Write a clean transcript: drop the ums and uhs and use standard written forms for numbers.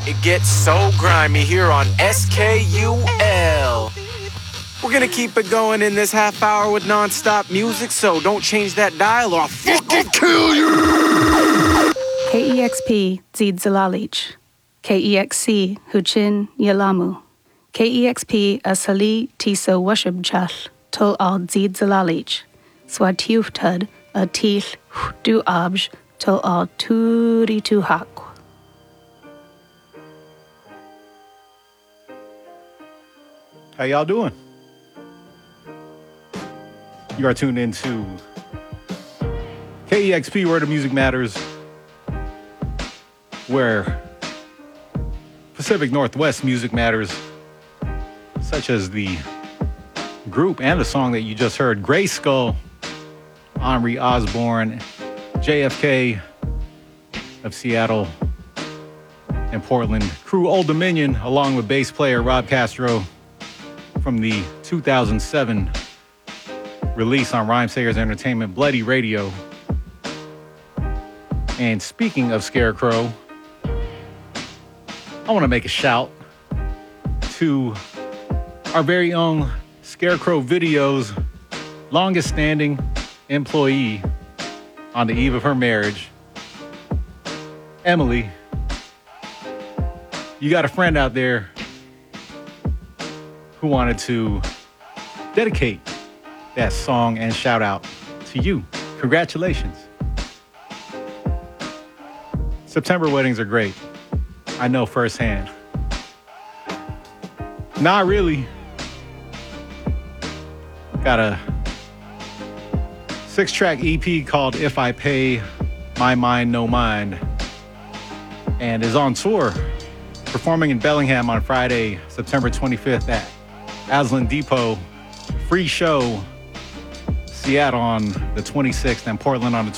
It gets so grimy here on SKUL. We're gonna keep it going in this half hour with non-stop music, so don't change that dial or I'll fucking kill you! KEXP Zid Zalalich. KEXC Huchin Yalamu. KEXP Asali Tisa Worship Chal Tul Al Zid Zalalich. Swatiuftud a Til Du Abj Tul Al Turi Tuhak. How y'all doing? You are tuned into KEXP, where the music matters, where Pacific Northwest music matters, such as the group and the song that you just heard, Gray Skull, Omri Osborne, JFK of Seattle and Portland, crew Old Dominion, along with bass player Rob Castro from the 2007 release on Rhymesayers Entertainment, Bloody Radio. And speaking of Scarecrow, I want to make a shout to our very own Scarecrow Video's longest standing employee on the eve of her marriage, Emily. You got a friend out there who wanted to dedicate that song and shout out to you. Congratulations. September weddings are great. I know firsthand. Not really. Got a 6-track EP called If I Pay My Mind No Mind and is on tour, performing in Bellingham on Friday, September 25th at Aslan Depot. Free show, Seattle on the 26th and Portland on the